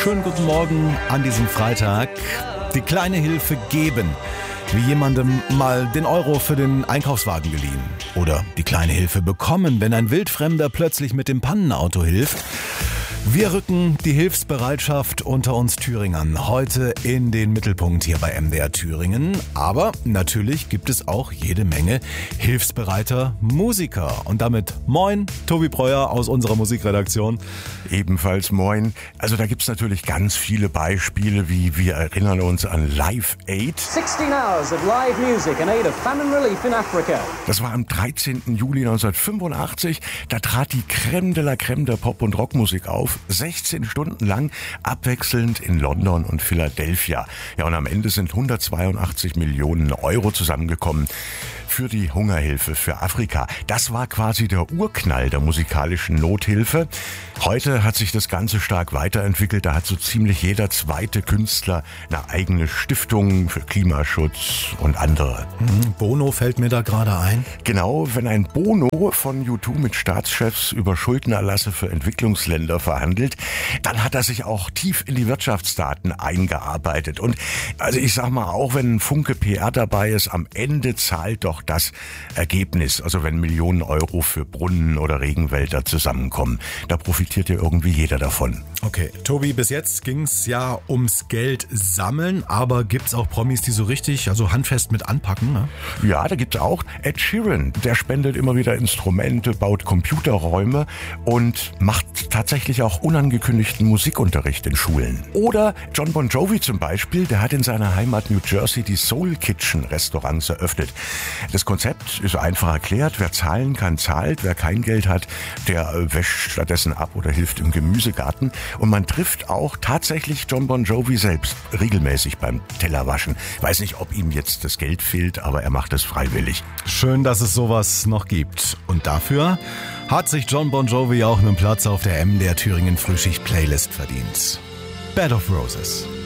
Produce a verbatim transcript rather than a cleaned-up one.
schönen guten Morgen an diesem Freitag. Die kleine Hilfe geben, wie jemandem mal den Euro für den Einkaufswagen geliehen. Oder die kleine Hilfe bekommen, wenn ein Wildfremder plötzlich mit dem Pannenauto hilft. Wir rücken die Hilfsbereitschaft unter uns Thüringern heute in den Mittelpunkt hier bei M D R Thüringen. Aber natürlich gibt es auch jede Menge hilfsbereiter Musiker. Und damit moin, Tobi Breuer aus unserer Musikredaktion. Ebenfalls moin. Also da gibt's natürlich ganz viele Beispiele, wie wir erinnern uns an Live Aid. sixteen hours of live music in aid of famine relief in Africa. Das war am dreizehnten Juli neunzehnhundertfünfundachtzig. Da trat die Crème de la Crème der Pop- und Rockmusik auf. sechzehn Stunden lang, abwechselnd in London und Philadelphia. Ja, und am Ende sind hundertzweiundachtzig Millionen Euro zusammengekommen für die Hungerhilfe für Afrika. Das war quasi der Urknall der musikalischen Nothilfe. Heute hat sich das Ganze stark weiterentwickelt. Da hat so ziemlich jeder zweite Künstler eine eigene Stiftung für Klimaschutz und andere. Mhm, Bono fällt mir da gerade ein. Genau, wenn ein Bono von U zwei mit Staatschefs über Schuldenerlasse für Entwicklungsländer verhandelt, dann hat er sich auch tief in die Wirtschaftsdaten eingearbeitet. Und also ich sag mal, auch wenn ein Funke P R dabei ist, am Ende zahlt doch das Ergebnis. Also wenn Millionen Euro für Brunnen oder Regenwälder zusammenkommen, da profitiert ja irgendwie jeder davon. Okay, Tobi, bis jetzt ging es ja ums Geld sammeln, aber gibt's auch Promis, die so richtig, also handfest mit anpacken, ne? Ja, da gibt's auch Ed Sheeran, der spendet immer wieder Instrumente, baut Computerräume und macht tatsächlich auch unangekündigten Musikunterricht in Schulen. Oder John Bon Jovi zum Beispiel, der hat in seiner Heimat New Jersey die Soul Kitchen Restaurants eröffnet. Das Konzept ist einfach erklärt, wer zahlen kann, zahlt, wer kein Geld hat, der wäscht stattdessen ab oder hilft im Gemüsegarten. Und man trifft auch tatsächlich John Bon Jovi selbst regelmäßig beim Tellerwaschen. Weiß nicht, ob ihm jetzt das Geld fehlt, aber er macht es freiwillig. Schön, dass es sowas noch gibt. Und dafür hat sich John Bon Jovi auch einen Platz auf der M D R Thüringen Frühschicht Playlist verdient. Bed of Roses.